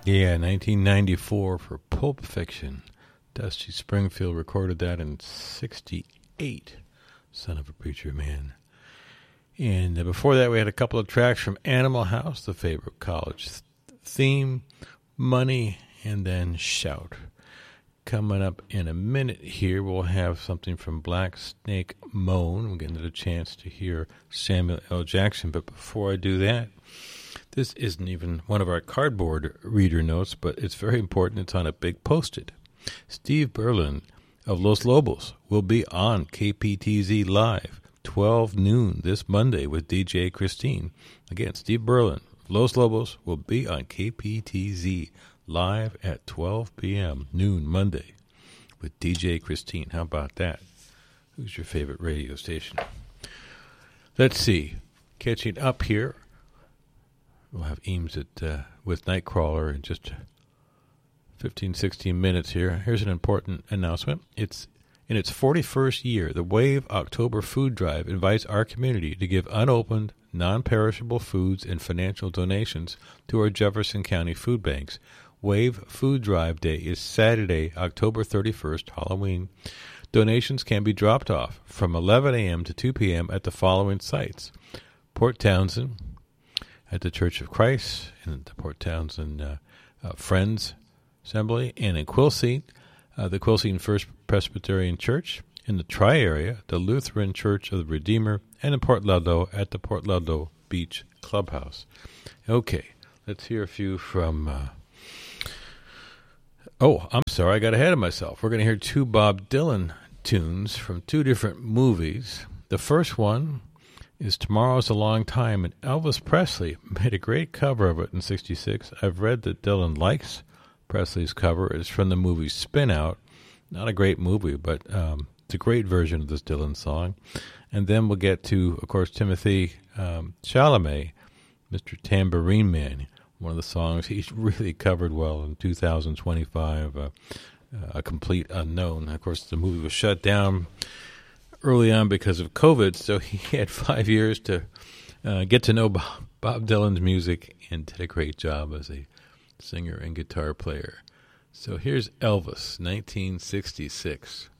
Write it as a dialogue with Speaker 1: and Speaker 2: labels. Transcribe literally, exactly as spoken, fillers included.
Speaker 1: Yeah, nineteen ninety-four for Pulp Fiction. Dusty Springfield recorded that in sixty-eight. Son of a preacher man. And uh, before that, we had a couple of tracks from Animal House, the favorite college th- theme, Money, and then Shout. Coming up in a minute here, we'll have something from Black Snake Moan. We'll get another chance to hear Samuel L. Jackson. But before I do that, this isn't even one of our cardboard reader notes, but it's very important. It's on a big post-it. Steve Berlin of Los Lobos will be on K P T Z Live, twelve noon this Monday with D J Christine. Again, Steve Berlin of Los Lobos will be on K P T Z Live at twelve p.m. noon Monday with D J Christine. How about that? Who's your favorite radio station? Let's see. Catching up here. We'll have Eames at, uh, with Nightcrawler in just fifteen, sixteen minutes here. Here's an important announcement. It's in its forty-first year, the Wave October Food Drive invites our community to give unopened, non-perishable foods and financial donations to our Jefferson County food banks. Wave Food Drive Day is Saturday, October thirty-first, Halloween. Donations can be dropped off from eleven a.m. to two p.m. at the following sites: Port Townsend, at the Church of Christ, and the Port Townsend uh, uh, Friends Assembly, and in Quilcene, uh, the Quilcene First Presbyterian Church, in the Tri-Area, the Lutheran Church of the Redeemer, and in Port Ladau at the Port Ladau Beach Clubhouse. Okay, let's hear a few from... Uh, oh, I'm sorry, I got ahead of myself. We're going to hear two Bob Dylan tunes from two different movies. The first one is Tomorrow's a Long Time, and Elvis Presley made a great cover of it in sixty-six. I've read that Dylan likes Presley's cover. It's from the movie Spin Out. Not a great movie, but um, it's a great version of this Dylan song. And then we'll get to, of course, Timothy um, Chalamet, Mister Tambourine Man, one of the songs he's really covered well in two thousand twenty-five, uh, uh, A Complete Unknown. Of course, the movie was shut down early on because of COVID, so he had five years to uh, get to know Bob, Bob Dylan's music and did a great job as a singer and guitar player. So here's Elvis, nineteen sixty-six.